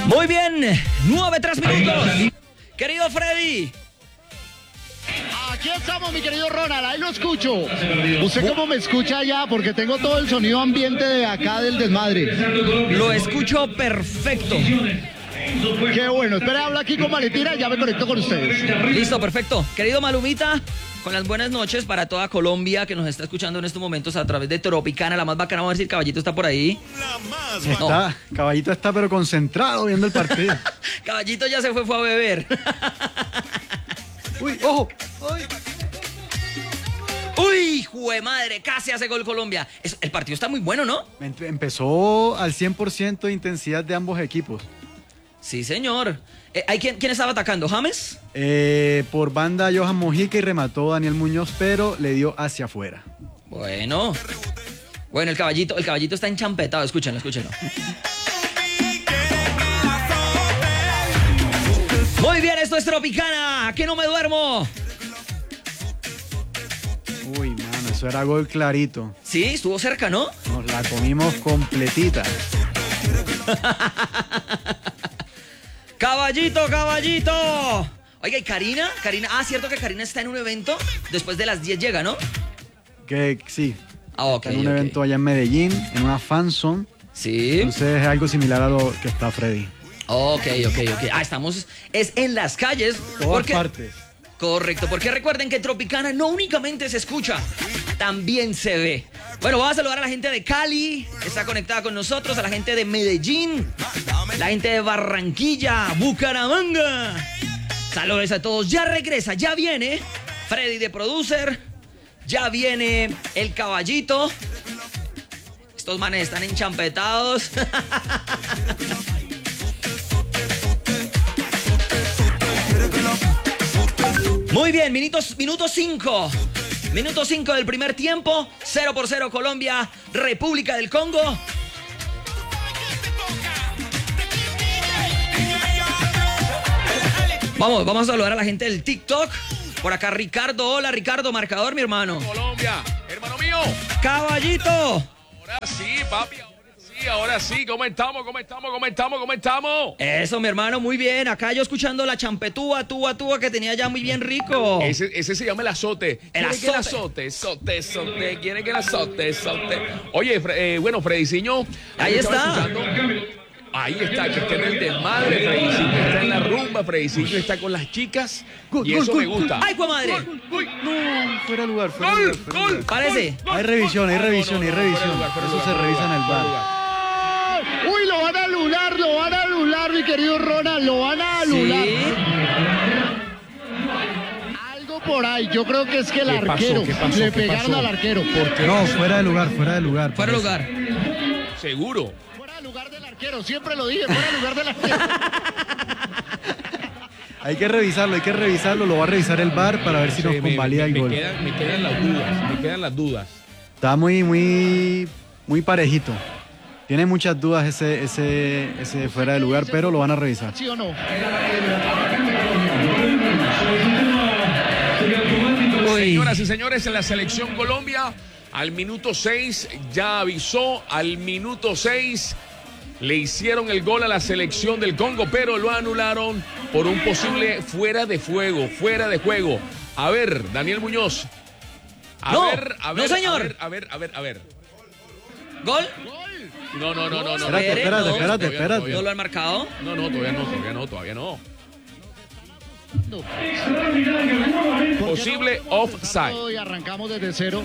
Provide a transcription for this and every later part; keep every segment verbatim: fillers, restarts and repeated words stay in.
Muy bien, nueve, tres minutos. Querido Freddy. Aquí estamos, mi querido Ronald, ahí lo escucho. ¿Usted cómo me escucha allá? Porque tengo todo el sonido ambiente de acá del desmadre. Lo escucho perfecto. Qué bueno, espera, habla aquí con Valentina y ya me conecto con ustedes. Listo, perfecto. Querido Malumita, con las buenas noches para toda Colombia que nos está escuchando en estos momentos a través de Tropicana, la más bacana. Vamos a ver si el Caballito está por ahí. Está, no. Caballito está pero concentrado viendo el partido. Caballito ya se fue, fue a beber. Uy, ojo. Uy. Uy, jue madre, casi hace gol Colombia. Es, el partido está muy bueno, ¿no? Empezó al cien por ciento de intensidad de ambos equipos. Sí, señor. Eh, ¿hay quién, quién estaba atacando? ¿James? Eh, por banda Johan Mojica y remató Daniel Muñoz, pero le dio hacia afuera. Bueno. Bueno, el caballito, el caballito está enchampetado. Escúchenlo, escúchenlo. Muy bien, esto es Tropicana. Que no me duermo. Uy, mano, eso era gol clarito. Sí, estuvo cerca, ¿no? Nos la comimos completita. Caballito, caballito. Oiga, ¿y Karina? Karina, ah, cierto que Karina está en un evento. Después de las diez llega, ¿no? Que sí. Ah, ok. En un okay. evento allá en Medellín, en una fanzone. Sí. Entonces es algo similar a lo que está Freddy. Ok, ok, ok. Ah, estamos, es en las calles. Todas porque, partes. Correcto, porque recuerden que Tropicana no únicamente se escucha, también se ve. Bueno, vamos a saludar a la gente de Cali, que está conectada con nosotros, a la gente de Medellín, la gente de Barranquilla, Bucaramanga. Saludos a todos. Ya regresa, ya viene Freddy de Producer, ya viene el Caballito. Estos manes están enchampetados. Muy bien, minutos, minuto cinco. Minuto cinco del primer tiempo. cero por cero Colombia, República del Congo. Vamos, vamos a saludar a la gente del TikTok. Por acá Ricardo. Hola Ricardo, marcador, mi hermano. Colombia, hermano mío. Caballito. Ahora sí, papi. Sí, ahora sí, ¿cómo estamos? ¿Cómo estamos? ¿Cómo estamos? ¿Cómo estamos? Eso, mi hermano, muy bien. Acá yo escuchando la champetúa, túa, túa, que tenía ya muy bien rico. Ese, ese se llama el azote. El ¿Quiere azote. que el azote? Sote, sote. ¿Quiere que el azote? Sote. Oye, eh, bueno, Frediciño. Ahí está. Ahí está, que está en el desmadre, Frediciño está en la rumba, Frediciño está con las chicas. Gol, y gol, eso gol, me gusta. ¡Ay, pues madre! Gol, gol, No, fuera de lugar, fuera de gol, lugar. fuera de gol. lugar. Parece. Gol, Hay revisión, hay gol. revisión, No, hay no, no, revisión. fuera de lugar, fuera de Eso se lugar, revisa en el fuera de bar. lugar. Uy, lo van a anular, lo van a anular, mi querido Ronald, lo van a anular. Sí. Algo por ahí, yo creo que es que el ¿Qué pasó? arquero, ¿Qué pasó? le ¿Qué pegaron pasó? al arquero. ¿Por qué? No, fuera de lugar, fuera de lugar. Fuera de parece. lugar. Seguro. Fuera de lugar del arquero, siempre lo dije, fuera de lugar del arquero. Hay que revisarlo, hay que revisarlo. Lo va a revisar el bar para ver si nos Sí, me, convalida me- el me gol. quedan, me quedan las dudas, me quedan las dudas. Está muy, muy, muy parejito. Tiene muchas dudas ese, ese, ese fuera de lugar, pero lo van a revisar. ¿Sí o no? Uy. Señoras y señores, en la selección Colombia, al minuto seis ya avisó, al minuto seis le hicieron el gol a la selección del Congo, pero lo anularon por un posible fuera de fuego, fuera de juego. A ver, Daniel Muñoz. A No, ver, a no, ver, señor. a ver, a ver, a ver, a ver. ¿Gol? No, no, no, no, no. Espérate, Espere, espérate, no, espérate, todavía no, espérate. ¿No lo han marcado? No, no, todavía no, todavía no, todavía no. Posible offside. Y arrancamos desde cero.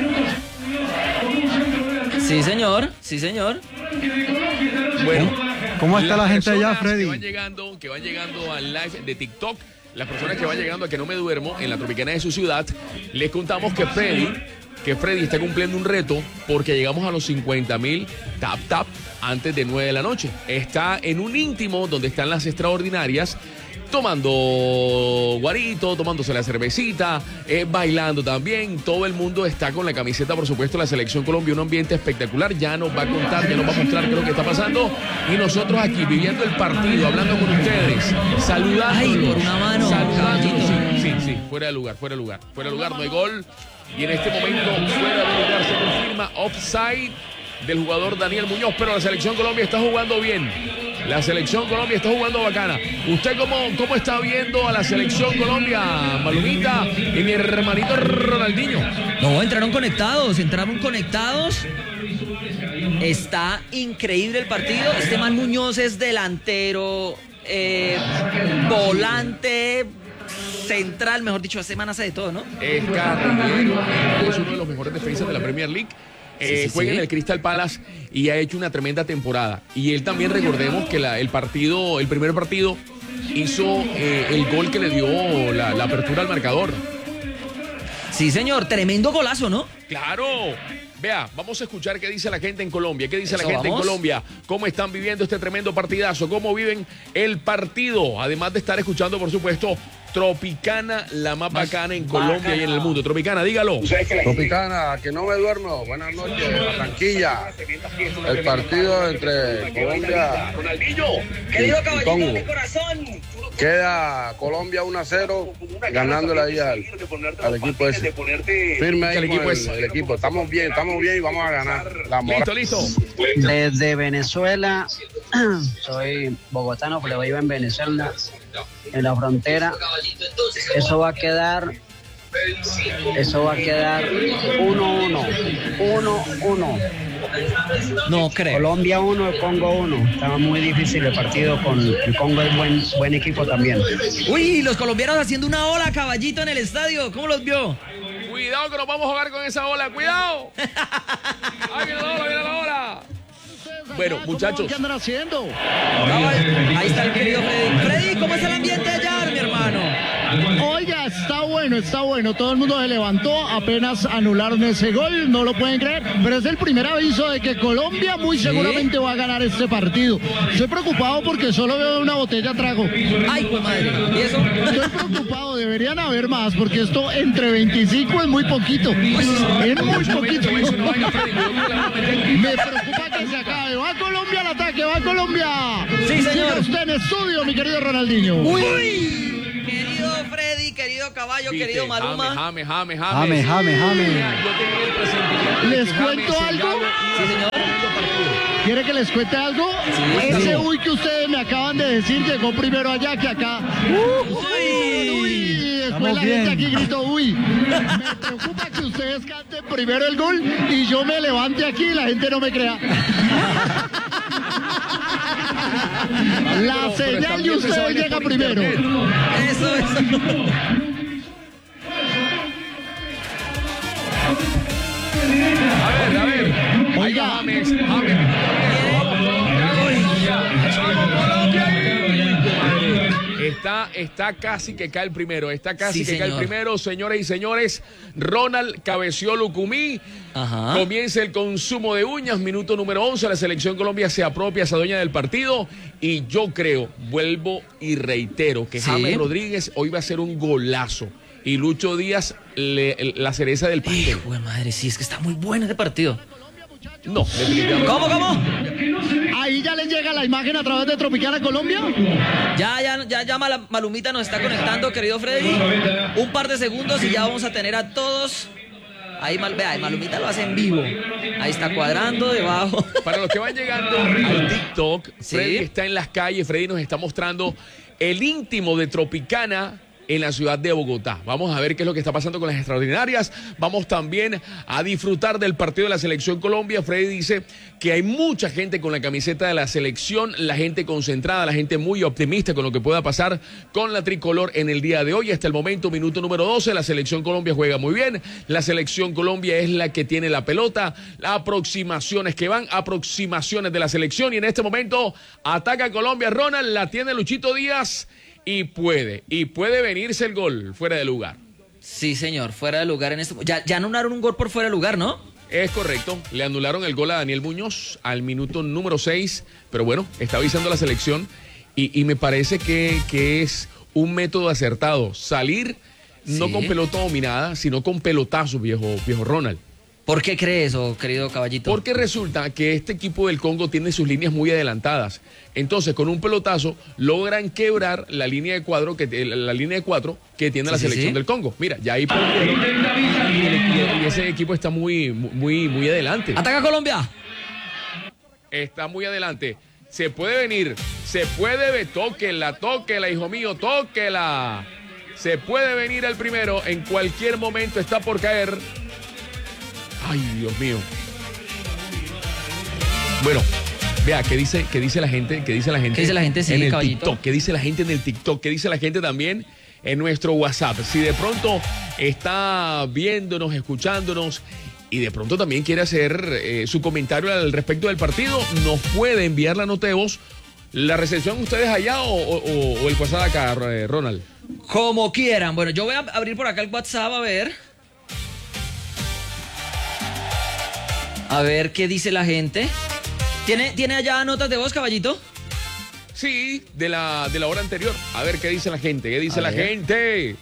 Sí, señor. Sí, señor. Bueno, ¿Cómo está la gente allá, personas Freddy? Que van llegando, que van llegando al live de TikTok, las personas que van llegando a Que No Me Duermo en la Tropicana de su ciudad, les contamos que Freddy, que Freddy está cumpliendo un reto porque llegamos a los cincuenta mil tap tap antes de nueve de la noche. Está en un íntimo donde están las extraordinarias, tomando guarito, tomándose la cervecita, eh, bailando también. Todo el mundo está con la camiseta, por supuesto, la Selección Colombia, un ambiente espectacular. Ya nos va a contar, ya nos va a mostrar qué es lo que está pasando. Y nosotros aquí, viviendo el partido, hablando con ustedes, saludándolos. Ay, por una mano, saludándolos. caballito. Sí, sí, sí, fuera de lugar, fuera de lugar. Fuera de lugar, no hay gol. Y en este momento, fuera de lugar, se confirma offside del jugador Daniel Muñoz, pero la Selección Colombia está jugando bien. La selección Colombia está jugando bacana. ¿Usted cómo, cómo está viendo a la selección Colombia, Malumita y mi hermanito Ronaldinho? No, entraron conectados, entraron conectados. Está increíble el partido. Este man Muñoz es delantero, eh, volante, central, mejor dicho, esta semana hace de todo, ¿no? Es carrilero, es uno de los mejores defensas de la Premier League. Eh, sí, sí, juega sí. en el Crystal Palace y ha hecho una tremenda temporada. Y él también, recordemos que la, el partido, el primer partido, hizo eh, el gol que le dio la, la apertura al marcador. Sí, señor, tremendo golazo, ¿no? ¡Claro! Vea, vamos a escuchar qué dice la gente en Colombia. ¿Qué dice Eso, la gente vamos. en Colombia? ¿Cómo están viviendo este tremendo partidazo? ¿Cómo viven el partido? Además de estar escuchando, por supuesto, Tropicana, la más bacana en Colombia y en el mundo. Tropicana, dígalo. Tropicana, que no me duermo. Buenas noches, Barranquilla. El partido entre Colombia y Congo. Queda Colombia uno a cero, ganándole ahí al, al equipo ese. Firme ahí El con equipo el, es- el equipo. Estamos bien, estamos bien y vamos a ganar. La moral. Listo, listo. Desde Venezuela, soy bogotano, pero vivo en Venezuela, en la frontera. Eso va a quedar, eso va a quedar uno uno, uno uno. No creo. Colombia uno, Congo uno. Estaba muy difícil el partido con el Congo, es buen, buen equipo también. Uy, los colombianos haciendo una ola, caballito, en el estadio. ¿Cómo los vio? Cuidado que nos vamos a jugar con esa ola. ¡Cuidado! ¡Ahí viene la ola, viene la ola! Bueno, ¿Cómo- muchachos. ¿Qué andan haciendo? Ahí está el querido Freddy. Freddy, ¿cómo es el ambiente allá, mi hermano? Oiga, está bueno, está bueno. Todo el mundo se levantó, apenas anularon ese gol, no lo pueden creer, pero es el primer aviso de que Colombia muy seguramente va a ganar este partido. Estoy preocupado porque solo veo una botella trago. Ay, pues madre. ¿Y eso? Estoy preocupado, deberían haber más, porque esto entre veinticinco es muy poquito. Es muy poquito. Me preocupa que se acabe. Va Colombia al ataque, va Colombia. Sí, señor. Siga usted en estudio, mi querido Ronaldinho. Uy. Querido Freddy, querido Caballo, Viste, querido Maluma. Jame, jame, jame, Jame, jame, jame. Mira, yo tenía el presentimiento de ¿Les que Jame cuento se algo? llama- Sí, señor. ¿Quiere que les cuente algo? Ese uy que ustedes me acaban de decir llegó primero allá que acá. Uy, uy, después Estamos la bien. gente aquí gritó uy. Me preocupa que ustedes canten primero el gol y yo me levante aquí y la gente no me crea. La Pero- pero señal están de viendo esa ustedes vaina llega por primero. internet. Eso, eso. A ver, a ver. Ahí va Oiga. James, James. Está, está casi que cae el primero, está casi Sí, que cae el señor. primero, señoras y señores. Ronald cabeció Lucumí. Ajá. Comienza el consumo de uñas, minuto número once. La selección Colombia se apropia, se adueña del partido. Y yo creo, vuelvo y reitero, que Sí. James Rodríguez hoy va a ser un golazo. Y Lucho Díaz, le- la cereza del pastel. Hijo de madre, sí, es que está muy bueno este partido. No, definitivamente. ¿Cómo, cómo? Ahí ya les llega la imagen a través de Tropicana Colombia. Ya, ya, ya, ya Mala- Malumita nos está conectando, querido Freddy. Un par de segundos y ya vamos a tener a todos. Ahí, Mal, vea, Malumita lo hace en vivo. Ahí está cuadrando debajo. Para los que van llegando al TikTok, Sí. Freddy está en las calles, Freddy nos está mostrando el íntimo de Tropicana en la ciudad de Bogotá. Vamos a ver qué es lo que está pasando con las extraordinarias. Vamos también a disfrutar del partido de la Selección Colombia. Freddy dice que hay mucha gente con la camiseta de la selección, la gente concentrada, la gente muy optimista con lo que pueda pasar con la tricolor en el día de hoy. Hasta el momento, minuto número doce, la Selección Colombia juega muy bien. La Selección Colombia es la que tiene la pelota. Las aproximaciones que van, aproximaciones de la selección. Y en este momento ataca Colombia. Ronald, la tiene Luchito Díaz. Y puede, y puede venirse el gol fuera de lugar. Sí, señor, fuera de lugar en este. Ya, ya anularon un gol por fuera de lugar, ¿no? Es correcto, le anularon el gol a Daniel Muñoz al minuto número seis, pero bueno, está avisando la selección y, y me parece que, que es un método acertado, salir no Sí. con pelota dominada, sino con pelotazos, viejo, viejo Ronald. ¿Por qué cree eso, querido Caballito? Porque resulta que este equipo del Congo tiene sus líneas muy adelantadas. Entonces, con un pelotazo logran quebrar la línea de cuadro que la, la línea de cuatro que tiene Sí, la sí, selección sí. del Congo. Mira, ya ahí y, el- y ese equipo está muy muy muy adelante. ¡Ataca Colombia! Está muy adelante. Se puede venir, se puede ver, tóquela, tóquela, hijo mío, tóquela. Se puede venir el primero, en cualquier momento está por caer. Ay, Dios mío. Bueno, vea, ¿qué dice, qué dice la gente? ¿Qué dice la gente? ¿Qué dice la gente? Sí, en el caballito. TikTok. ¿Qué dice la gente en el TikTok? ¿Qué dice la gente también en nuestro WhatsApp? Si de pronto está viéndonos, escuchándonos y de pronto también quiere hacer eh, su comentario al respecto del partido, nos puede enviar la nota de voz. ¿La recepción ustedes allá o, o, o el WhatsApp acá, Ronald? Como quieran. Bueno, yo voy a abrir por acá el WhatsApp a ver. A ver qué dice la gente. ¿Tiene, ¿tiene allá notas de voz, caballito? Sí, de la, de la hora anterior. A ver qué dice la gente. ¿Qué dice A la ver. gente?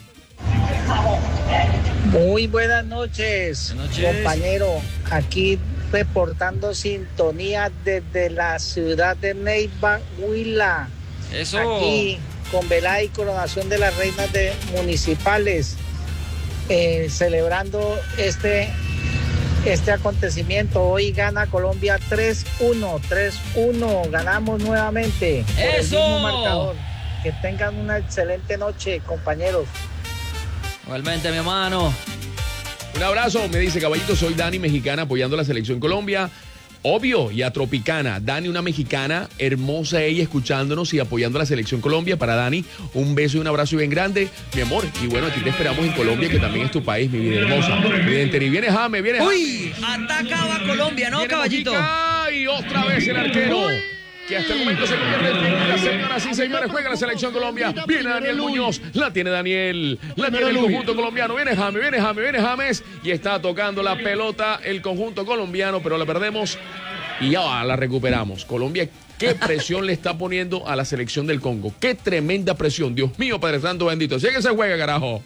Muy buenas noches, Buenas noches. compañero. Aquí reportando sintonía desde la ciudad de Neiva, Huila. Eso. Aquí con velada y coronación de las reinas de municipales, eh, celebrando este, este acontecimiento. Hoy gana Colombia tres uno, tres uno. Ganamos nuevamente. por el ¡Eso! mismo marcador. Que tengan una excelente noche, compañeros. Igualmente, mi hermano. Un abrazo, me dice Caballito, soy Dani, mexicana, apoyando a la Selección Colombia. Obvio, y a Tropicana. Dani, una mexicana, hermosa ella, escuchándonos y apoyando a la Selección Colombia. Para Dani, un beso y un abrazo bien grande, mi amor. Y bueno, aquí te esperamos en Colombia, que también es tu país, mi vida hermosa. Videnteri, viene Jame, viene Jame. Uy, atacaba a Colombia, ¿no, Viene caballito? Mojica, y otra vez el arquero. Que hasta el momento se pierde. La señora, sí, señores, juega la Selección Colombia. Viene Daniel Muñoz, la tiene Daniel, la tiene el conjunto colombiano. Viene James, viene James, viene James. Y está tocando la pelota el conjunto colombiano, pero la perdemos y ya la recuperamos. Colombia, qué presión le está poniendo a la selección del Congo. Qué tremenda presión. Dios mío, Padre Santo bendito. Así que se juega, carajo.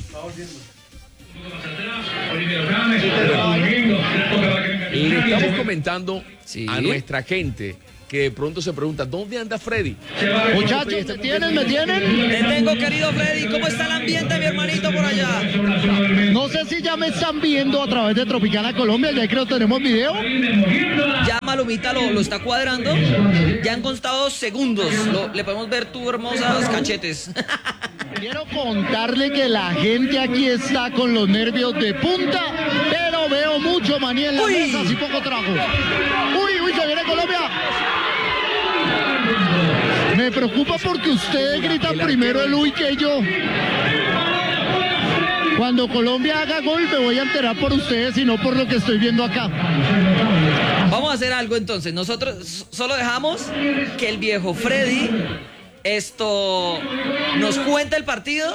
Le estamos comentando Sí. a nuestra gente que de pronto se pregunta, ¿dónde anda Freddy? Muchachos, ¿me tienen? ¿Me tienen? Te tengo, querido Freddy. ¿Cómo está el ambiente, mi hermanito, por allá? No sé si ya me están viendo a través de Tropicana Colombia, ya creo que tenemos video. Ya Malumita lo, lo está cuadrando. Ya han constado segundos. Lo- le podemos ver tus hermosas cachetes. Quiero contarle que la gente aquí está con los nervios de punta, pero veo mucho maní en las Uy. mesas y poco trago. Uy, uy, se viene Colombia. Me preocupa porque ustedes gritan primero el uy que yo. Cuando Colombia haga gol me voy a enterar por ustedes y no por lo que estoy viendo acá. Vamos a hacer algo entonces. Nosotros solo dejamos que el viejo Freddy esto nos cuente el partido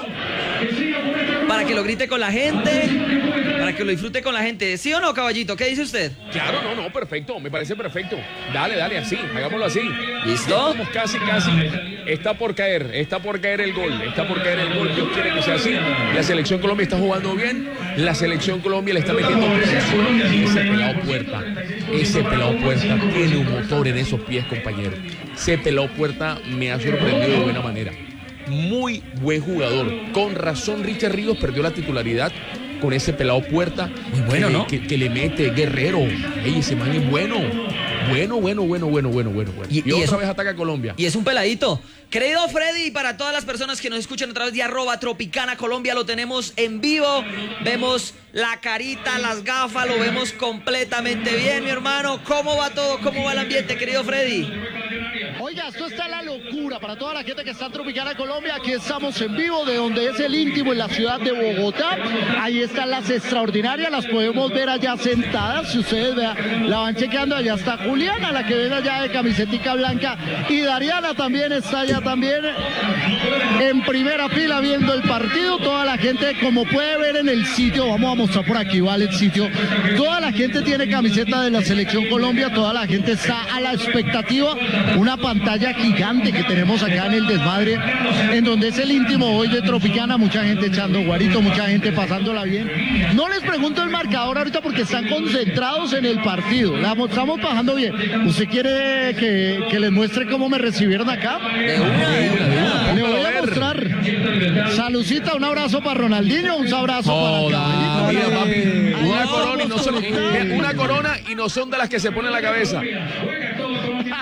para que lo grite con la gente, para que lo disfrute con la gente. ¿Sí o no, caballito? ¿Qué dice usted? Claro, no, no, perfecto, me parece perfecto. Dale, dale, así, hagámoslo así. ¿Listo? Ya estamos casi, casi. Está por caer, está por caer el gol, está por caer el gol. Dios quiere que sea así. La selección Colombia está jugando bien. La selección Colombia le está metiendo presión. Ese pelado Puerta, ese pelado Puerta tiene un motor en esos pies, compañero. Ese pelado Puerta me ha sorprendido de buena manera. Muy buen jugador. Con razón, Richard Ríos perdió la titularidad con ese pelado Puerta. Muy bueno, que, ¿no? Que, que le mete Guerrero. Ey, ese man es bueno. Bueno, bueno, bueno, bueno, bueno, bueno. bueno. Y- Y, y otra eso- vez ataca a Colombia. Y es un peladito. Querido Freddy, para todas las personas que nos escuchan a través de arroba Tropicana Colombia, lo tenemos en vivo. Vemos la carita, las gafas, lo vemos completamente bien, mi hermano. ¿Cómo va todo? ¿Cómo va el ambiente, querido Freddy? Oiga, esto está la locura para toda la gente que está en Tropicana Colombia. Aquí estamos en vivo de donde es el íntimo en la ciudad de Bogotá. Ahí están las extraordinarias, las podemos ver allá sentadas. Si ustedes vean, la van chequeando. Allá está Juliana, la que ven allá de camisetica blanca. Y Dariana también está allá también en primera fila viendo el partido. Toda la gente, como puede ver en el sitio, vamos a mostrar por aquí, vale, el sitio. Toda la gente tiene camiseta de la Selección Colombia. Toda la gente está a la expectativa. Una pantalla gigante que tenemos acá en el desmadre, en donde es el íntimo hoy de Tropicana, mucha gente echando guarito, mucha gente pasándola bien. No les pregunto el marcador ahorita porque están concentrados en el partido, la estamos pasando bien. ¿Usted quiere que, que les muestre cómo me recibieron acá? De una, de una, de una. Le voy Póngalo a a ver. mostrar. Salucita, un abrazo para Ronaldinho, un abrazo para el caballito. Mira, papi, Ahí una vamos, corona y no son, conectados. una corona y no son de las que se pone en la cabeza.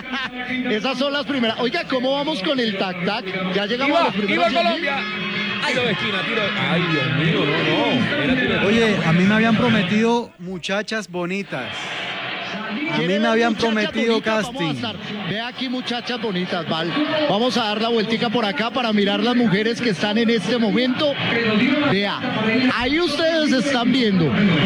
Esas son las primeras. Oiga, ¿cómo vamos con el tac-tac? Ya llegamos a Iba, los primeros. iba Colombia. Tiro de esquina, tiro de... Ay, Dios mío, no, no. Era tiro de... Oye, a mí me habían prometido muchachas bonitas. A mí me habían prometido casting. Ve aquí, muchachas bonitas, Val. Vamos a dar la vueltica por acá para mirar las mujeres que están en este momento. Vea, ahí ustedes están viendo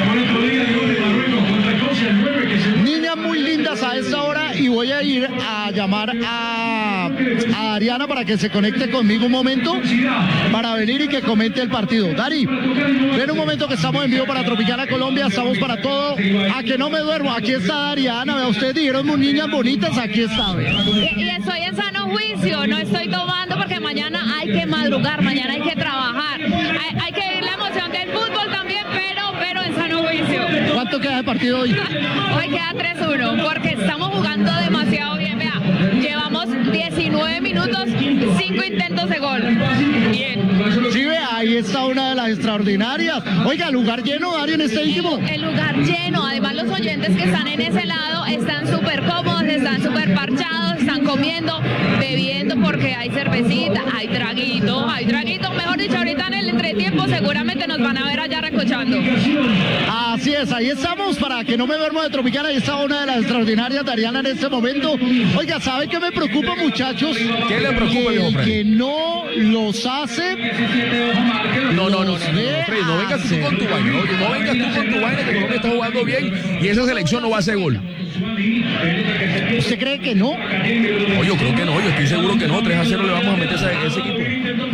niñas muy lindas a esta hora, y voy a ir a llamar a, a Ariana para que se conecte conmigo un momento para venir y que comente el partido. Dari, ven un momento que estamos en vivo para Tropicana Colombia, estamos para todo. A que no me duermo, aquí está Ariana, vea, ustedes dijeron muy niñas bonitas, aquí está, vea. Y, y estoy en sano juicio, no estoy tomando porque mañana hay que madrugar, mañana hay que trabajar, hay, hay que vivir la emoción del fútbol también, pero, pero en sano juicio. ¿Cuánto queda de partido hoy? Hoy queda tres uno porque estamos jugando demasiado bien, vea, llevamos diecinueve minutos, cinco intentos de gol. Bien. Sí, vea, ahí está una de las extraordinarias. Oiga, lugar lleno, Dario, en este íntimo. El lugar lleno, además los oyentes que están en ese lado están súper cómodos, están súper parchados, están comiendo, bebiendo porque hay cervecita, hay traguito, hay traguito, mejor dicho, ahorita en el entretiempo seguramente nos van a ver allá recochando. Así es, ahí estamos para que no me duermo de Tropicana. Ahí está una de las extraordinarias de Ariana en este momento. Oiga, ¿sabe qué me preocupa, muchachos? ¿Qué le preocupa, que, viejo Freddy? que no los hace. No, no, no, no, no, no, ve Freddy, no vengas tú hacer. con tu vaina, no, no vengas tú con tu vaina, que Colombia está jugando bien y esa selección no va a hacer gol. ¿Usted cree que no? No, yo creo que no, yo estoy seguro que no, tres a cero le vamos a meter a ese equipo.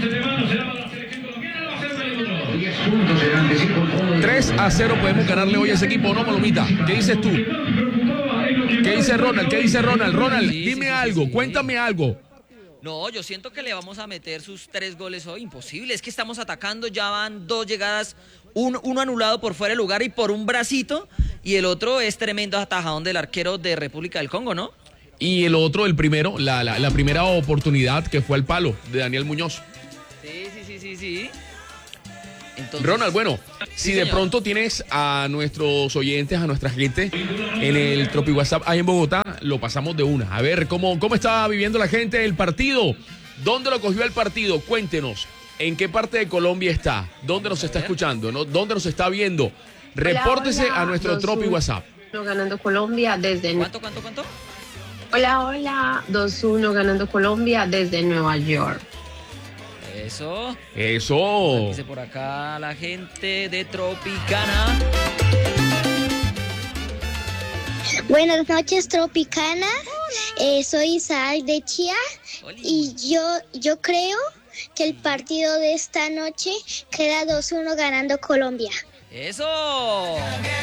tres a cero podemos ganarle hoy a ese equipo, ¿no, Palomita? ¿Qué dices tú? ¿Qué dice Ronald? ¿Qué dice Ronald? Ronald, Sí, dime sí, sí, algo, sí. cuéntame algo. No, yo siento que le vamos a meter sus tres goles hoy. Imposible, es que estamos atacando, ya van dos llegadas, un, uno anulado por fuera de lugar y por un bracito, y el otro es tremendo atajadón del arquero de República del Congo, ¿no? Y el otro, el primero, la, la, la primera oportunidad que fue al palo de Daniel Muñoz. Sí, sí, sí, sí, sí. Entonces, Ronald, bueno, sí, si de señor. pronto tienes a nuestros oyentes, a nuestra gente en el Tropi WhatsApp ahí en Bogotá, lo pasamos de una. A ver, ¿cómo, cómo está viviendo la gente el partido? ¿Dónde lo cogió el partido? Cuéntenos. ¿En qué parte de Colombia está? ¿Dónde nos está escuchando? ¿No? ¿Dónde nos está viendo? Repórtese Hola, hola, a nuestro dos Tropi uno. WhatsApp. Ganando Colombia desde... ¿Cuánto, cuánto, cuánto? Hola, hola, dos uno ganando Colombia desde Nueva York. Eso. Eso. Dice por acá la gente de Tropicana. Buenas noches, Tropicana. Eh, soy Isaac de Chía y yo, yo creo que el partido de esta noche queda dos uno ganando Colombia. Eso.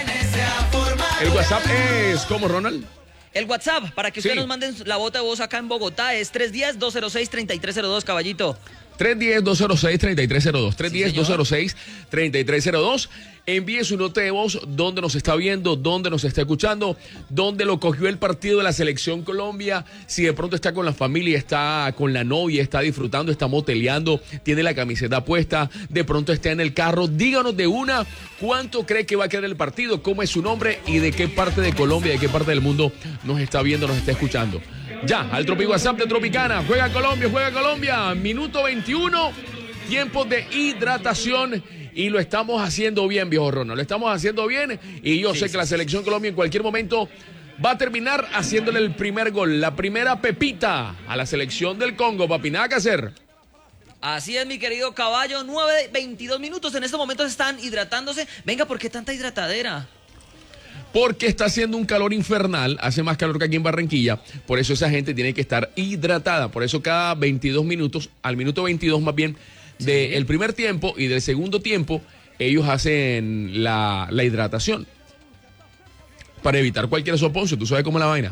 El WhatsApp es ¿cómo, Ronald? El WhatsApp, para que ustedes Sí. nos manden la bota de voz acá en Bogotá, es tres uno cero, dos cero seis, tres tres cero dos, caballito. tres uno cero, dos cero seis, tres tres cero dos. tres uno cero, Sí, dos cero seis, tres tres cero dos. Envíe su nota de voz, dónde nos está viendo, dónde nos está escuchando, dónde lo cogió el partido de la Selección Colombia. Si de pronto está con la familia, está con la novia, está disfrutando, está moteleando, tiene la camiseta puesta, de pronto está en el carro. Díganos de una cuánto cree que va a quedar el partido, cómo es su nombre y de qué parte de Colombia, de qué parte del mundo nos está viendo, nos está escuchando. Ya, al Tropi WhatsApp de Tropicana. Juega Colombia, juega Colombia. Minuto veintiuno, tiempo de hidratación. Y lo estamos haciendo bien, viejo Ronald. Lo estamos haciendo bien. Y yo Sí, sé sí, que la sí, Selección Colombia en cualquier momento va a terminar haciéndole el primer gol. La primera pepita a la Selección del Congo, papi. Nada que hacer. Así es, mi querido caballo. nueve veintidós minutos. En estos momentos están hidratándose. Venga, ¿por qué tanta hidratadera? Porque está haciendo un calor infernal, hace más calor que aquí en Barranquilla, por eso esa gente tiene que estar hidratada, por eso cada veintidós minutos, al minuto veintidós más bien, del primer tiempo y del segundo tiempo, ellos hacen la, la hidratación, para evitar cualquier soponcio, tú sabes cómo es la vaina.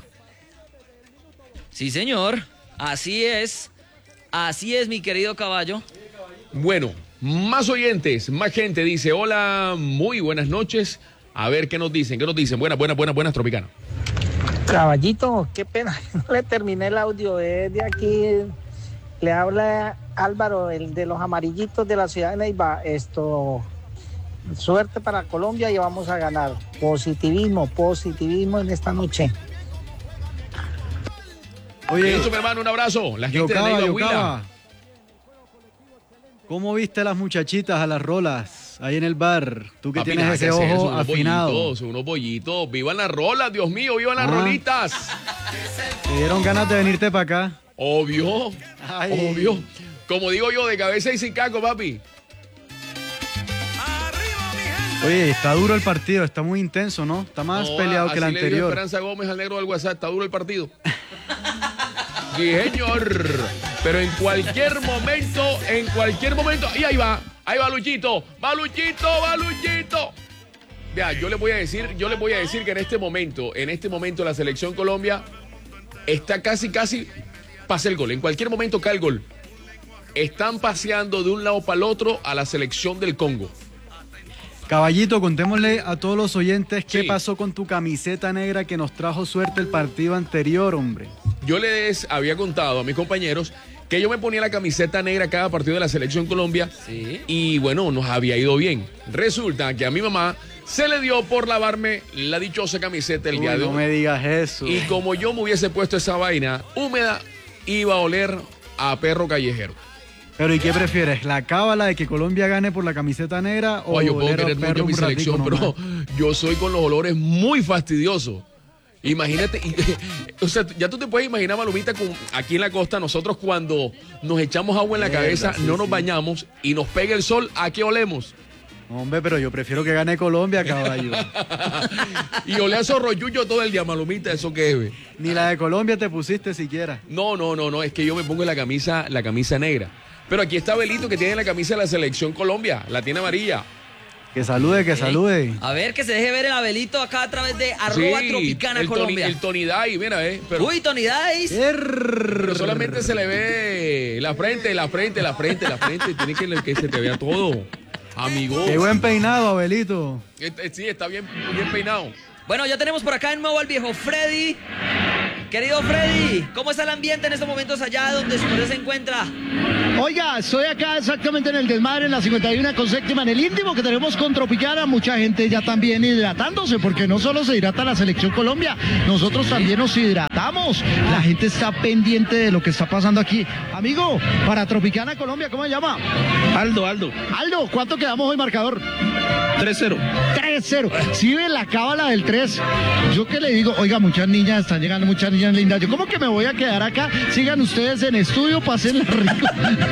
Sí, señor. Así es. Así es, mi querido caballo. Bueno, más oyentes, más gente dice, hola, muy buenas noches. A ver qué nos dicen, qué nos dicen. Buenas, buenas, buenas, buenas, Tropicana. Caballito, qué pena, no le terminé el audio. Es de aquí, le habla Álvaro, el de los amarillitos de la ciudad de Neiva. Esto, suerte para Colombia y vamos a ganar. Positivismo, positivismo en esta noche. Oye, eso, mi hermano, un abrazo. La gente Yocaba, de Neiva Yocaba. Huila. ¿Cómo viste a las muchachitas, a las rolas, ahí en el bar? Tú que Papi, tienes nada ese que hacer, ojo son unos afinado. bollitos, son unos bollitos. ¡Vivan las rolas, Dios mío! ¡Vivan las Ah. rolitas! ¿Te dieron ganas de venirte para acá? Obvio, Ay. obvio. Como digo yo, de cabeza y sin caco, papi. Oye, está duro el partido, está muy intenso, ¿no? Está más No, peleado que el así le dio anterior. Esperanza Gómez al negro del WhatsApp, está duro el partido. Sí, señor. Pero en cualquier momento, en cualquier momento, y ahí va, ahí va Luchito, va Luchito, va Luchito. Vea, yo le voy a decir, yo le voy a decir que en este momento, en este momento la selección Colombia está casi, casi, pasa el gol. En cualquier momento cae el gol. Están paseando de un lado para el otro a la selección del Congo. Caballito, contémosle a todos los oyentes qué Sí. pasó con tu camiseta negra que nos trajo suerte el partido anterior, hombre. Yo les había contado a mis compañeros que yo me ponía la camiseta negra cada partido de la selección Colombia. Sí. Y bueno, nos había ido bien. Resulta que a mi mamá se le dio por lavarme la dichosa camiseta el Uy, día de no hoy. me digas eso. Y como yo me hubiese puesto esa vaina húmeda, iba a oler a perro callejero. Pero ¿y qué prefieres? ¿La cábala de que Colombia gane por la camiseta negra o Oye, yo puedo oler a querer perro mucho mi un ratico selección, pero nomás? yo soy con los olores muy fastidioso. Imagínate, y- o sea, ya tú te puedes imaginar, Malumita, con, aquí en la costa, nosotros cuando nos echamos agua en la Mierda, cabeza, sí, no nos sí. bañamos y nos pega el sol, ¿a qué olemos? Hombre, pero yo prefiero que gane Colombia, caballo. Y olé a zorroyuyo todo el día, Malumita, ¿eso qué es? Ve? Ni la de Colombia te pusiste siquiera. No, no, no, no, es que yo me pongo la camisa, la camisa negra. Pero aquí está Belito, que tiene la camisa de la selección Colombia, la tiene amarilla. Que salude, que salude. A ver, que se deje ver el Abelito acá a través de arroba Sí, Tropicana el Tony, Colombia. el Tony Day, mira, eh. Pero, Uy, Tony Dice. pero solamente se le ve la frente, la frente, la frente, la frente. Tiene que que se te vea todo, amigo. Qué buen peinado, Abelito. Este- Sí, está bien, bien peinado. Bueno, ya tenemos por acá en nuevo al viejo Freddy. Querido Freddy, ¿cómo está el ambiente en estos momentos allá donde su mujer se encuentra? Oiga, estoy acá exactamente en el desmadre, en la cincuenta y uno con séptima, en el íntimo que tenemos con Tropicana. Mucha gente ya también hidratándose, porque no solo se hidrata la selección Colombia, nosotros también nos hidratamos. La gente está pendiente de lo que está pasando aquí. Amigo, para Tropicana Colombia, ¿cómo se llama? Aldo, Aldo. Aldo, ¿cuánto quedamos hoy, marcador? tres cero. tres cero. Si ven la cábala del tres, yo que le digo, oiga, muchas niñas están llegando, muchas niñas lindas. Yo, ¿cómo que me voy a quedar acá? Sigan ustedes en estudio, pasen rico.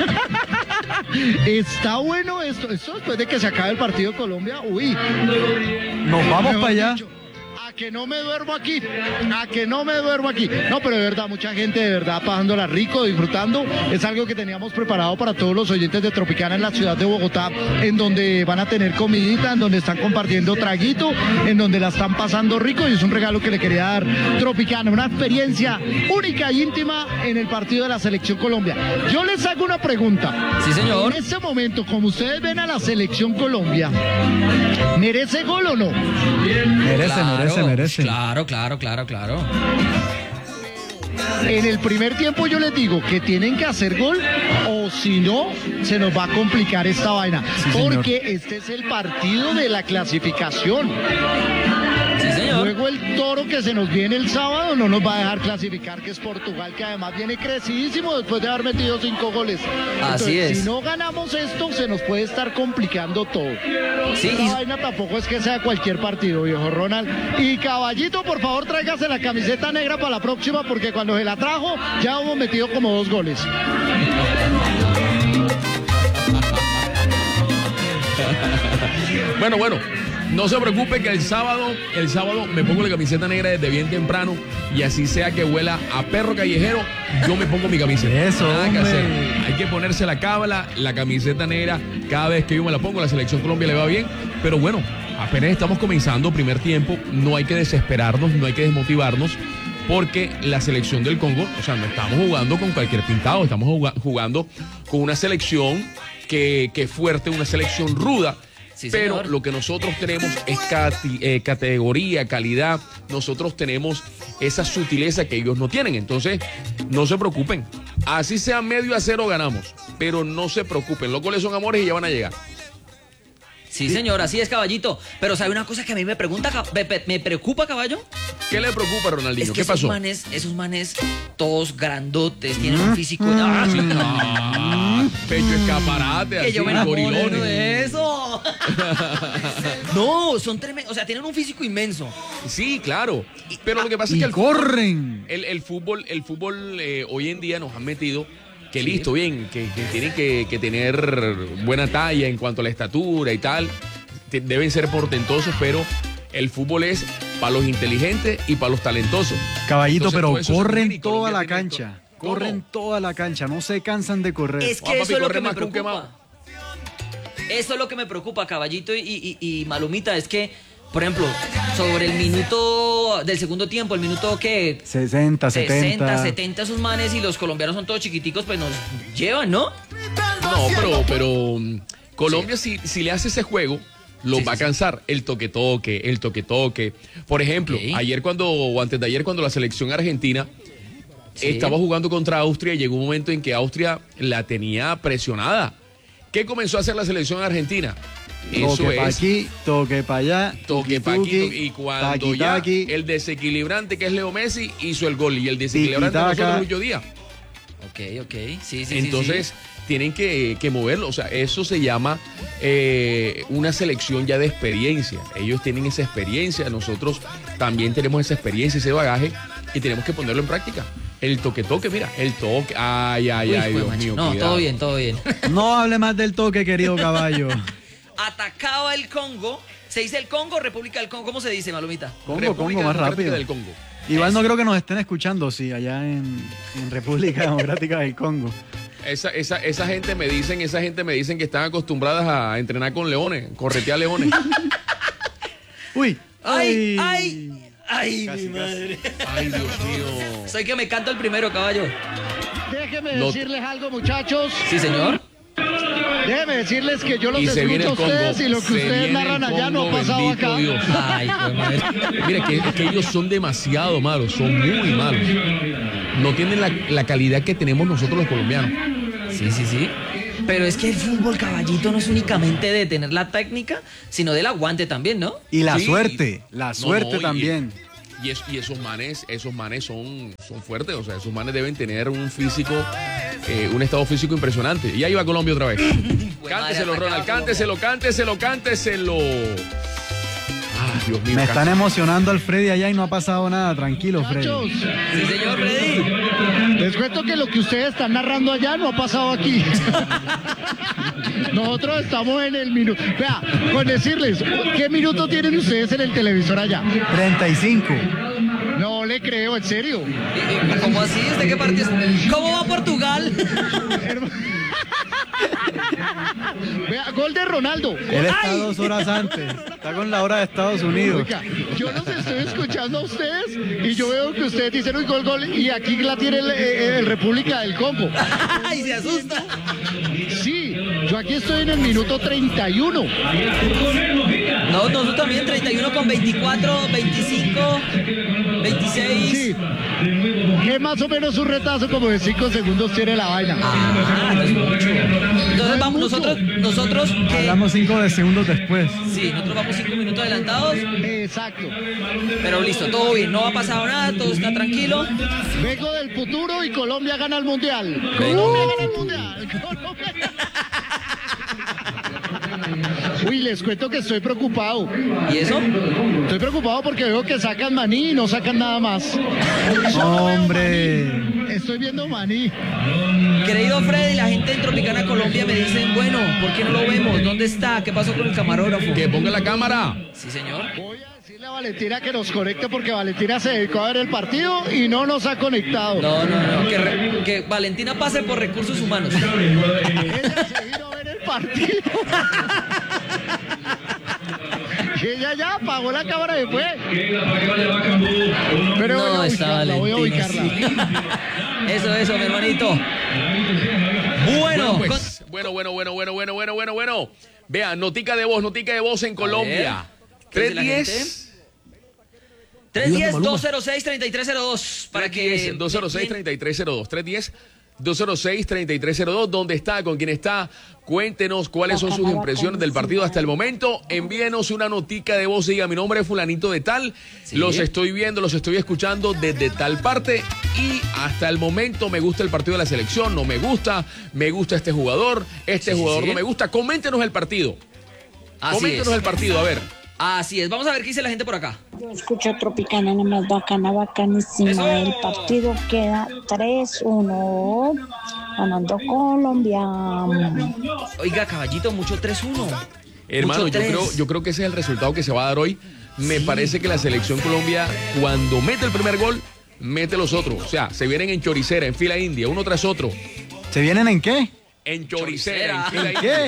Está bueno esto. Esto después de que se acabe el partido de Colombia. Uy. Nos vamos Mejor para allá. dicho, a que no me duermo aquí, a que no me duermo aquí. No, pero de verdad, mucha gente de verdad pasándola rico, disfrutando. Es algo que teníamos preparado para todos los oyentes de Tropicana en la ciudad de Bogotá, en donde van a tener comidita, en donde están compartiendo traguito, en donde la están pasando rico, y es un regalo que le quería dar Tropicana, una experiencia única e íntima en el partido de la Selección Colombia. Yo les hago una pregunta. Sí, señor. En este momento, como ustedes ven a la Selección Colombia, ¿merece gol o no? Merece, Claro, merece, merece. Claro, claro, claro, claro. En el primer tiempo yo les digo que tienen que hacer gol, o si no, se nos va a complicar esta vaina. Sí, señor. Porque este es el partido de la clasificación. Sí, señor. Luego el toro que se nos viene el sábado no nos va a dejar clasificar, que es Portugal, que además viene crecidísimo después de haber metido cinco goles. Así Entonces, es. si no ganamos esto, se nos puede estar complicando todo. Sí, Esta y- vaina tampoco es que sea cualquier partido, viejo Ronald. Y Caballito, por favor, tráigase la camiseta negra para la próxima, porque cuando se la trajo, ya hemos metido como dos goles. Bueno, bueno, no se preocupe que el sábado, el sábado me pongo la camiseta negra desde bien temprano, y así sea que huela a perro callejero, yo me pongo mi camiseta. Eso, Nada que hombre. hacer. Hay que ponerse la cábala, la camiseta negra, cada vez que yo me la pongo, la selección Colombia le va bien, pero bueno, apenas estamos comenzando primer tiempo, no hay que desesperarnos, no hay que desmotivarnos, porque la selección del Congo, o sea, no estamos jugando con cualquier pintado, estamos juga- jugando con una selección que, que es fuerte, una selección ruda. Sí, Pero señor. lo que nosotros tenemos es cati- eh, categoría, calidad. Nosotros tenemos esa sutileza que ellos no tienen. Entonces, no se preocupen. Así sea medio a cero ganamos. Pero no se preocupen. Los goles son amores y ya van a llegar. Sí, señor, así es, caballito. Pero ¿sabe una cosa que a mí me pregunta, me, me preocupa, caballo? ¿Qué le preocupa, Ronaldinho? Es que ¿Qué pasó? Esos manes, esos manes, todos grandotes, tienen un físico... ¡Ah! Ah, pecho escaparate, Que así, yo me enamoro gorilones. de eso. No, son tremendos, o sea, tienen un físico inmenso. Sí, claro. Pero lo que pasa es Y que el corren. fútbol, el, el fútbol, el fútbol eh, hoy en día nos han metido que Sí. listo, bien, que, que tienen que, que tener buena talla en cuanto a la estatura y tal. Te- deben ser portentosos, pero el fútbol es para los inteligentes y para los talentosos. Caballito, Entonces, pero todo eso se combina corren y toda Colombia la tiene cancha. esto. ¿Cómo? Corren toda la cancha, no se cansan de correr. Es que Ah, papi, eso es lo corre que me más que un preocupa. Eso es lo que me preocupa, caballito y, y, y- y Malumita, es que, por ejemplo, sobre el minuto del segundo tiempo, el minuto que sesenta, sesenta, setenta. setenta esos manes y los colombianos son todos chiquiticos, pues nos llevan, ¿no? No, pero, pero mm, Colombia si, si le hace ese juego, los Sí, va a sí, cansar. El toque-toque, el toque-toque. Por ejemplo, Ok. ayer cuando, o antes de ayer cuando la selección argentina Sí. estaba jugando contra Austria, llegó un momento en que Austria la tenía presionada. ¿Qué comenzó a hacer la selección argentina? Eso Toque pa' es aquí, toque para allá. toque pa' aquí, toque- y cuando taqui, ya taqui. el desequilibrante que es Leo Messi hizo el gol y el desequilibrante de Tiki-taka. nosotros Lucho Díaz. Ok, ok, sí, sí, sí, Entonces sí. tienen que, que moverlo, o sea, eso se llama eh, una selección ya de experiencia. Ellos tienen esa experiencia, nosotros también tenemos esa experiencia, ese bagaje y tenemos que ponerlo en práctica. El toque-toque, mira, el toque, ay, ay, Uy, ay, jue Dios macho. mío, No, cuidado. todo bien, todo bien. No hable más del toque, querido caballo. Atacaba el Congo. ¿Se dice el Congo, República del Congo? ¿Cómo se dice, Malumita? Congo, República Congo, más Democrática rápido. del Congo. Igual no creo que nos estén escuchando, sí, allá en, en República Democrática del Congo. Esa, esa, esa gente me dicen, esa gente me dicen que están acostumbradas a entrenar con leones, corretear leones. Uy. ¡Ay, ay! ¡Ay, Casi, mi madre! Ay, Dios mío. Soy que me canto el primero, caballo. Déjenme No. decirles algo, muchachos. Sí, señor. Déjenme decirles que yo los Y se viene escucho a el Congo. ustedes y lo que se ustedes viene narran el allá no ha Congo, pasado bendito acá. Dios. Ay, jue madre. Mira, que, que ellos son demasiado malos, son muy malos. No tienen la, la calidad que tenemos nosotros los colombianos. Sí, sí, sí. Pero es que el fútbol, caballito, no es únicamente de tener la técnica, sino del aguante también, ¿no? Y la Sí. suerte, la No, suerte no, y- también. Y, es- y esos manes, esos manes son, son fuertes, o sea, esos manes deben tener un físico, eh, un estado físico impresionante. Y ahí va Colombia otra vez. Cánteselo, madre, Ronald, atacaba cánteselo, cánteselo, cánteselo. Ah, Dios mío. Me casi. están emocionando al Freddy allá y no ha pasado nada. Tranquilo, Freddy. Muchachos, Sí, señor Freddy. les cuento que lo que ustedes están narrando allá no ha pasado aquí. Nosotros estamos en el minuto. Vea, con decirles, ¿qué minuto tienen ustedes en el televisor allá? treinta y cinco. No le creo, en serio. ¿Cómo así? ¿Usted qué partido? ¿Cómo va Portugal? Vea, gol de Ronaldo. Él está dos horas antes. Está con la hora de Estados Unidos. Oiga, yo los estoy escuchando a ustedes y yo veo que ustedes dicen uy, gol, gol, y aquí la tiene el, eh, el República del Congo. ¡Ay, se asusta! Sí, yo aquí estoy en el minuto treinta y uno. No, nosotros también, treinta y uno con veinticuatro, veinticinco, veintiséis. Sí, que más o menos un retazo como de cinco segundos tiene la vaina. Ah, no es mucho. Entonces vamos, mucho. nosotros, nosotros que... Hablamos cinco de segundos después. Sí, nosotros vamos cinco minutos adelantados, Exacto. pero listo, todo bien, no ha pasado nada, todo está tranquilo. Vengo del futuro y Colombia gana el mundial. Colombia gana el mundial. Colombia gana- Uy, les cuento que estoy preocupado. ¿Y eso? Estoy preocupado porque veo que sacan maní y no sacan nada más. Hombre. Estoy viendo maní. Querido Freddy, la gente en Tropicana Colombia me dicen, bueno, ¿por qué no lo vemos? ¿Dónde está? ¿Qué pasó con el camarógrafo? Que ponga la cámara. Sí, señor. Voy a decirle a Valentina que nos conecte porque Valentina se dedicó a ver el partido y no nos ha conectado. No, no, no, que, re- que Valentina pase por recursos humanos. Ella se vino a ver el partido. Y ella ya apagó la cámara después. Pero No, voy a está ubicarla, voy a Valentina, ubicarla. sí. Eso, eso, mi hermanito. Bueno, Bueno, con- pues, bueno, bueno, bueno, bueno, bueno, bueno, bueno, bueno. Vean, notica de voz, notica de voz en Colombia. ¿qué dice la tres diez. tres uno cero, dos cero seis, tres tres cero dos para que... dos cero seis, treinta y tres cero dos. tres uno cero, dos cero seis, tres tres cero dos. ¿Dónde está? ¿Con quién está? Cuéntenos cuáles son sus impresiones del partido hasta el momento. Envíenos una notica de voz y diga: mi nombre es fulanito de tal. Sí. Los estoy viendo, los estoy escuchando desde tal parte. Y hasta el momento me gusta el partido de la selección, no me gusta, me gusta este jugador, este sí, jugador sí. no me gusta. Coméntenos el partido. Así Coméntenos es. el partido, a ver. Así es, vamos a ver qué dice la gente por acá. Yo escucho Tropicana, nada más bacana, bacanísima. Eso. El partido queda tres uno, ganando Colombia. Oiga, caballito, mucho tres uno. Hermano, yo creo, yo creo que ese es el resultado que se va a dar hoy. Me sí. parece que la selección Colombia, cuando mete el primer gol, mete los otros. O sea, se vienen en choricera, en fila india, uno tras otro. ¿Se vienen en qué? En choricera, choricera. en fila ¿En india. qué?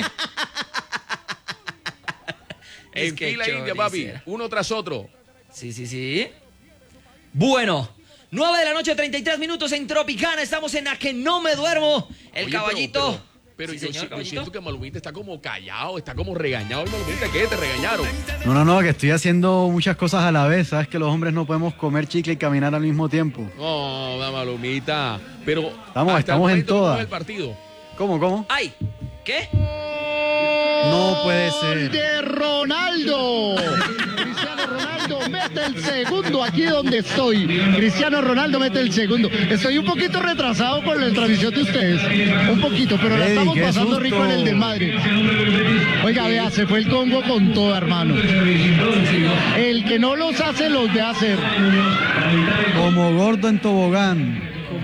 En fila india, papi, uno tras otro. Sí, sí, sí. Bueno, nueve de la noche, treinta y tres minutos en Tropicana. Estamos en A Que No Me Duermo. El Oye, caballito. Pero, pero, pero sí, yo, señor, yo caballito. siento que Malumita está como callado, está como regañado. Malumita, ¿qué? ¿Te regañaron? No, no, no, que estoy haciendo muchas cosas a la vez. Sabes que los hombres no podemos comer chicle y caminar al mismo tiempo. No, la Malumita. Pero estamos, estamos en todas. El partido. ¿Cómo, cómo? ¡Ay! ¿Qué? No puede ser. De Ronaldo. Cristiano Ronaldo mete el segundo aquí donde estoy. Cristiano Ronaldo mete el segundo. Estoy un poquito retrasado por la transmisión de ustedes. Un poquito, pero la estamos Ey, pasando susto. rico en el desmadre. Oiga, vea, se fue el Congo con todo, hermano. El que no los hace, los ve hacer. Como gordo en tobogán.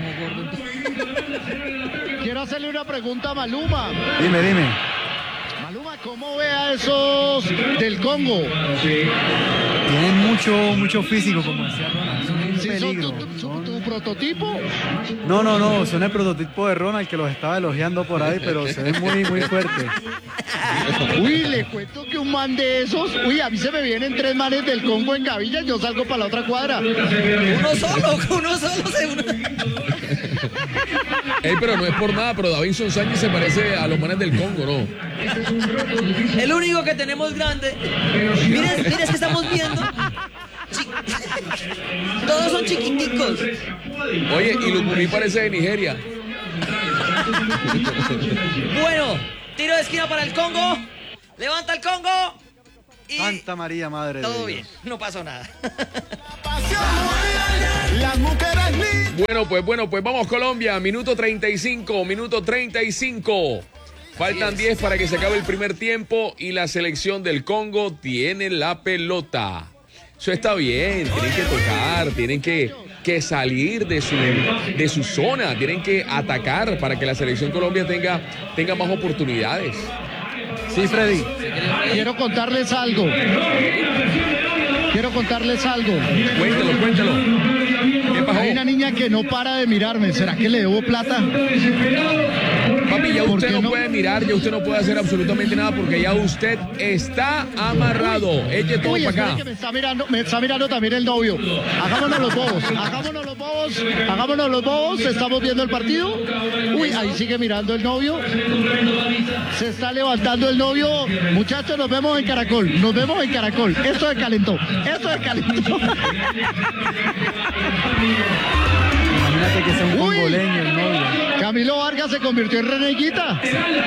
Quiero hacerle una pregunta a Maluma. Dime, dime. Maluma, ¿cómo ve a esos del Congo? Tienen mucho, mucho físico, como decía Ronald. Son un ¿Sí peligro. son tu, tu, tu, tu prototipo? No, no, no, son el prototipo de Ronald, que los estaba elogiando por ahí, pero se ven muy, muy fuertes. Uy, le cuento que un man de esos, uy, a mí se me vienen tres manes del Congo en Gavilla y yo salgo para la otra cuadra. Uno solo, uno solo se uno. Ey, pero no es por nada, pero Davinson Sánchez se parece a los manes del Congo, ¿no? El único que tenemos grande. Miren, miren, es que estamos viendo. Chi- Todos son chiquiticos. Oye, y Lucumí parece de Nigeria. Bueno, tiro de esquina para el Congo. Levanta el Congo. Y Santa María, Madre de todo Dios. bien, no pasó nada. Bueno, pues bueno, pues vamos Colombia, minuto treinta y cinco, minuto treinta y cinco. Faltan diez para que se acabe el primer tiempo y la selección del Congo tiene la pelota. Eso está bien, tienen que tocar, tienen que, que salir de su, de su zona, tienen que atacar para que la selección Colombia tenga, tenga más oportunidades. Sí, Freddy. Quiero contarles algo. Quiero contarles algo. Cuéntalo, cuéntalo. ¿Qué pasó? Hay una niña que no para de mirarme. ¿Será que le debo plata? Papi, ya ¿Por usted qué no, no? puede mirar, ya usted no puede hacer absolutamente nada porque ya usted está amarrado. Eche todo Uy, para espere acá. que me está mirando, me está mirando también el novio. Hagámonos los bobos, hagámonos los bobos, hagámonos los bobos. Estamos viendo el partido. Uy, ahí sigue mirando el novio. Se está levantando el novio. Muchachos, nos vemos en Caracol. Nos vemos en Caracol. Esto es calentó. Esto es calentó. Imagínate que sea un Uy. congoleño el novio. Camilo Vargas se convirtió en reneguita.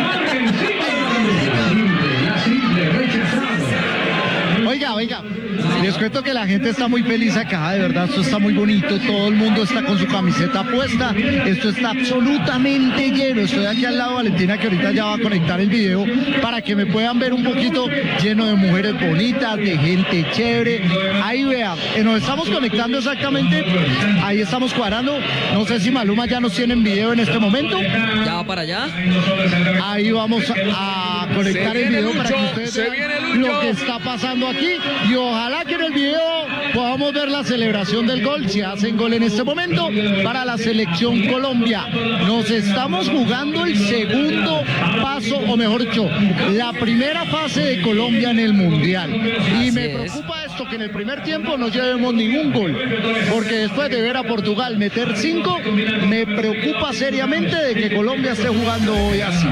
Oiga, oiga, les cuento que la gente está muy feliz acá, de verdad, esto está muy bonito, todo el mundo está con su camiseta puesta, esto está absolutamente lleno, estoy aquí al lado de Valentina que ahorita ya va a conectar el video para que me puedan ver un poquito lleno de mujeres bonitas, de gente chévere, ahí vean, eh, nos estamos conectando exactamente, ahí estamos cuadrando, no sé si Maluma ya nos tiene en video en este momento. Ya va para allá. Ahí vamos a, a conectar Se el video viene para que Lucho, ustedes se vean viene Lucho. lo que está pasando aquí y ojalá que en el video podamos ver la celebración del gol, si hacen gol en este momento para la selección Colombia. Nos estamos jugando el segundo paso, o mejor dicho, la primera fase de Colombia en el Mundial. Y Así me es. preocupa esto supuesto que en el primer tiempo no llevemos ningún gol, porque después de ver a Portugal meter cinco, me preocupa seriamente de que Colombia esté jugando hoy así.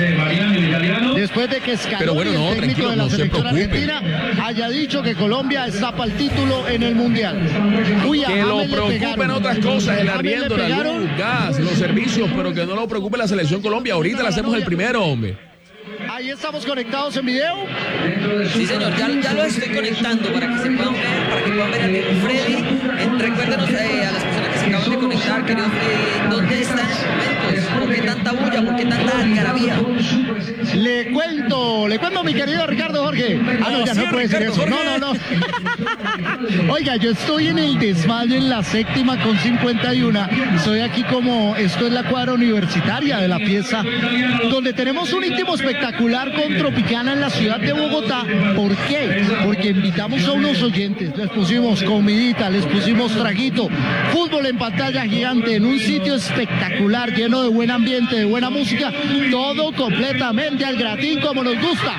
Después de que Scaloni, bueno, no, el técnico de la no selección se argentina, haya dicho que Colombia está para el título en el Mundial. Uy, que lo preocupen otras cosas, el arriendo, la luz, gas, los servicios, pero que no lo preocupe la selección Colombia. Ahorita le hacemos el primero, hombre. Ahí estamos conectados en video. Sí, señor, ya, ya lo estoy conectando para que se puedan ver, para que puedan ver a Freddy. Eh, recuérdenos eh, a las personas que se acaban de conectar, querido Freddy, ¿dónde están en estos momentos? ¿Por qué tanta bulla? ¿Por qué tanta algarabía? Le cuento, le cuento, mi querido Ricardo Jorge. Ah, no, ya no puede decir eso. No, no, no. Oiga, yo estoy en el desmayo en la séptima con cincuenta y uno. Estoy aquí como, esto es la cuadra universitaria de la pieza, donde tenemos un íntimo espectacular con Tropicana en la ciudad de Bogotá. ¿Por qué? Porque invitamos a unos oyentes, les pusimos comidita, les pusimos traguito, fútbol en pantalla gigante, en un sitio espectacular, lleno de buen ambiente, de buena música, todo completamente al gratín como nos gusta.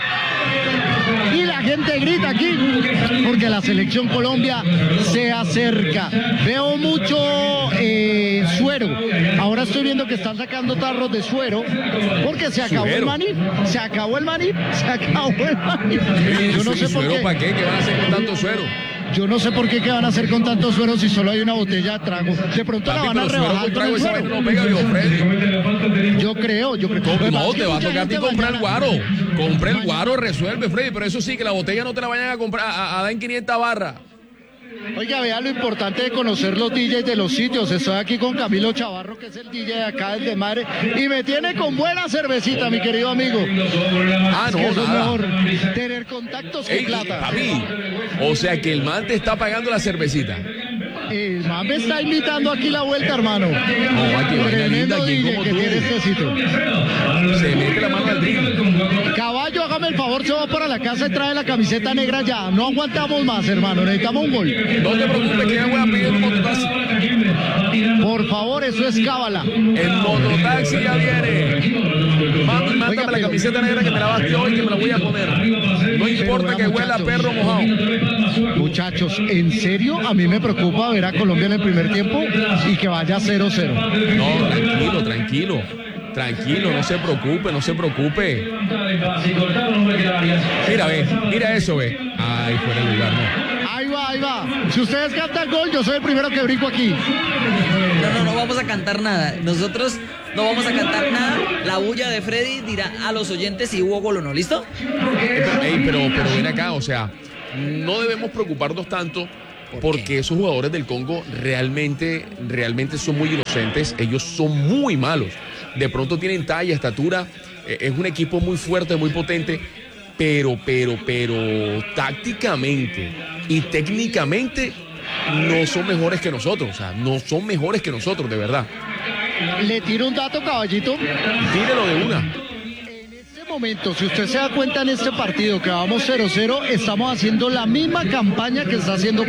Y la gente grita aquí porque la selección Colombia se acerca. Veo mucho eh, suero. Ahora estoy viendo que están sacando tarros de suero porque se acabó ¿Suero? el maní. Se acabó el maní. Se acabó el maní. Yo no sé por qué. ¿Para qué? ¿Qué van a hacer con tanto suero? Yo no sé por qué, qué van a hacer con tanto suero si solo hay una botella de trago. De pronto Papi, la van a pero rebajar suero con con el trago, esa vaina suero. no pega, viejo Freddy. Yo creo, yo creo. No, no, Es que te va a mucha tocar a ti gente comprar el mañana- guaro. Compra el guaro, resuelve, Freddy. Pero eso sí, que la botella no te la vayan a comprar a, a dar en quinientas barras. Oiga, vea lo importante de conocer los D Js de los sitios. Estoy aquí con Camilo Chavarro, que es el D J de acá del Desmadre, y me tiene con buena cervecita, mi querido amigo. Ah, Es no, que eso es nada. mejor tener contactos que Ey, plata. papi, o sea que el man te está pagando la cervecita. El man me está invitando aquí la vuelta, hermano. No, aquí vaina linda, Tremendo ¿quién D J como que tú? tiene este sitio. Se mete la mano al drink. Caballo, hágame el favor, se va para la casa y trae la camiseta negra ya. No aguantamos más, hermano. Necesitamos un gol. No te preocupes, que ya voy a pedir un mototaxi. Por favor, eso es cábala. El mototaxi ya viene. Mami, mándame Oiga, la pero- camiseta negra que me la bastí hoy, que me la voy a poner. No importa vea, que huela a muchachos. perro mojado. Muchachos, ¿en serio? A mí me preocupa ver a Colombia en el primer tiempo y que vaya cero cero. No, tranquilo, tranquilo. Tranquilo, no se preocupe, no se preocupe. Mira, ve, mira eso, ve. Ay, fuera de lugar, no. Ahí va, ahí va. Si ustedes cantan gol, yo soy el primero que brinco aquí. No, no, no vamos a cantar nada. Nosotros no vamos a cantar nada. La bulla de Freddy dirá a los oyentes si hubo gol o no. ¿Listo? Ey, pero, pero ven acá, o sea, no debemos preocuparnos tanto porque esos jugadores del Congo realmente, realmente son muy inocentes. Ellos son muy malos. De pronto tienen talla, estatura. eh, Es un equipo muy fuerte, muy potente. Pero, pero, pero tácticamente y técnicamente no son mejores que nosotros. O sea, no son mejores que nosotros, de verdad. Le tiro un dato, caballito. Tírelo de una. En este momento, si usted se da cuenta en este partido que vamos cero cero, estamos haciendo la misma campaña que está haciendo